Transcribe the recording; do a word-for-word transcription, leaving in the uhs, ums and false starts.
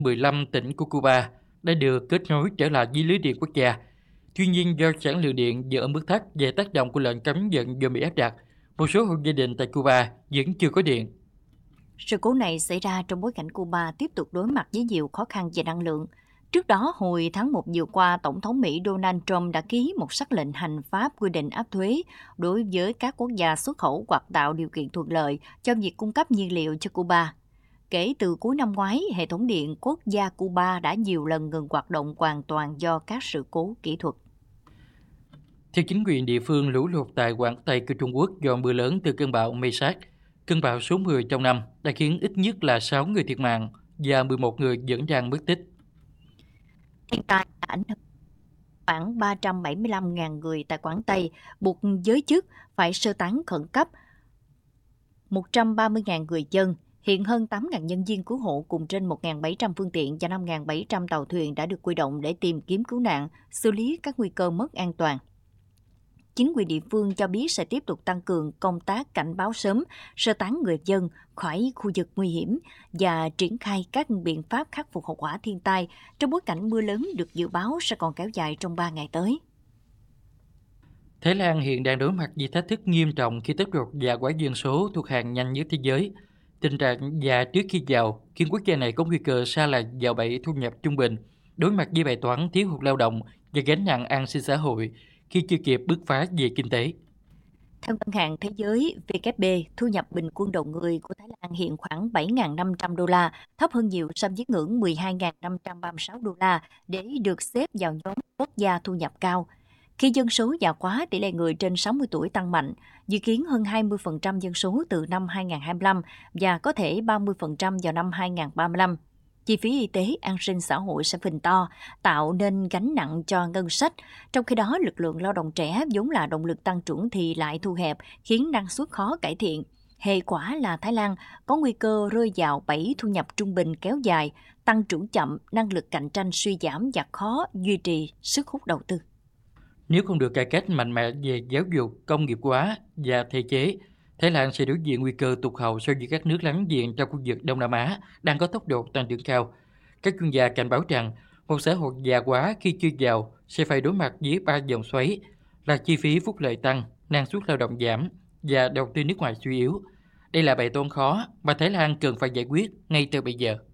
mười lăm tỉnh của Cuba đã được kết nối trở lại với lưới điện quốc gia. Tuy nhiên, do sản lượng điện giờ ở mức thấp và tác động của lệnh cấm vận do Mỹ áp đặt, một số hộ gia đình tại Cuba vẫn chưa có điện. Sự cố này xảy ra trong bối cảnh Cuba tiếp tục đối mặt với nhiều khó khăn về năng lượng. Trước đó, hồi tháng một vừa qua, Tổng thống Mỹ Donald Trump đã ký một sắc lệnh hành pháp quy định áp thuế đối với các quốc gia xuất khẩu hoặc tạo điều kiện thuận lợi cho việc cung cấp nhiên liệu cho Cuba. Kể từ cuối năm ngoái, hệ thống điện quốc gia Cuba đã nhiều lần ngừng hoạt động hoàn toàn do các sự cố kỹ thuật. Theo chính quyền địa phương, lũ lụt tại Quảng Tây của Trung Quốc do mưa lớn từ cơn bão Maisak, cơn bão số mười trong năm, đã khiến ít nhất là sáu người thiệt mạng và mười một người vẫn đang mất tích. Thiên tai đã ảnh hưởng khoảng ba trăm bảy mươi lăm nghìn người tại Quảng Tây, buộc giới chức phải sơ tán khẩn cấp một trăm ba mươi nghìn người dân. Hiện hơn tám nghìn nhân viên cứu hộ cùng trên một nghìn bảy trăm phương tiện và năm nghìn bảy trăm tàu thuyền đã được huy động để tìm kiếm cứu nạn, xử lý các nguy cơ mất an toàn. Chính quyền địa phương cho biết sẽ tiếp tục tăng cường công tác cảnh báo sớm, sơ tán người dân khỏi khu vực nguy hiểm và triển khai các biện pháp khắc phục hậu quả thiên tai trong bối cảnh mưa lớn được dự báo sẽ còn kéo dài trong ba ngày tới. Thái Lan hiện đang đối mặt với thách thức nghiêm trọng khi tốc độ già hóa dân số thuộc hàng nhanh nhất thế giới. Tình trạng già trước khi giàu khiến quốc gia này có nguy cơ sa là vào bẫy thu nhập trung bình, đối mặt với bài toán thiếu hụt lao động và gánh nặng an sinh xã hội khi chưa kịp bứt phá về kinh tế. Theo Ngân hàng Thế giới W F P, thu nhập bình quân đầu người của Thái Lan hiện khoảng bảy nghìn năm trăm đô la, thấp hơn nhiều so với ngưỡng mười hai nghìn năm trăm ba mươi sáu đô la để được xếp vào nhóm quốc gia thu nhập cao. Khi dân số già hóa, tỷ lệ người trên sáu mươi tuổi tăng mạnh, dự kiến hơn hai mươi phần trăm dân số từ năm hai nghìn không trăm hai mươi lăm và có thể ba mươi phần trăm vào năm hai nghìn không trăm ba mươi lăm. Chi phí y tế, an sinh xã hội sẽ phình to, tạo nên gánh nặng cho ngân sách. Trong khi đó, lực lượng lao động trẻ vốn là động lực tăng trưởng thì lại thu hẹp, khiến năng suất khó cải thiện. Hệ quả là Thái Lan có nguy cơ rơi vào bẫy thu nhập trung bình kéo dài, tăng trưởng chậm, năng lực cạnh tranh suy giảm và khó duy trì sức hút đầu tư. Nếu không được cải cách mạnh mẽ về giáo dục, công nghiệp hóa và thể chế, Thái Lan sẽ đối diện nguy cơ tụt hậu so với các nước láng giềng trong khu vực Đông Nam Á đang có tốc độ tăng trưởng cao. Các chuyên gia cảnh báo rằng một xã hội già hóa khi chưa giàu sẽ phải đối mặt với ba dòng xoáy là chi phí phúc lợi tăng, năng suất lao động giảm và đầu tư nước ngoài suy yếu. Đây là bài toán khó mà Thái Lan cần phải giải quyết ngay từ bây giờ.